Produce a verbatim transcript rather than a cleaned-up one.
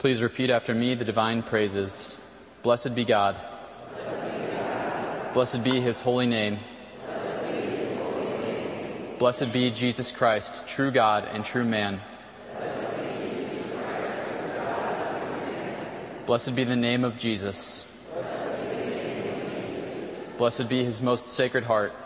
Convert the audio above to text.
Please repeat after me the divine praises. Blessed be God. Blessed be his holy name. Blessed be Jesus Christ, true God and true man. Blessed be the name of Jesus. Blessed be his most sacred heart.